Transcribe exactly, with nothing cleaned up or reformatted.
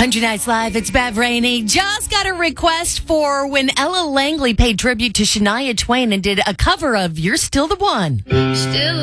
Country Nights Live, it's Bev Rainey. Just got a request for when Ella Langley paid tribute to Shania Twain and did a cover of You're Still the One. Still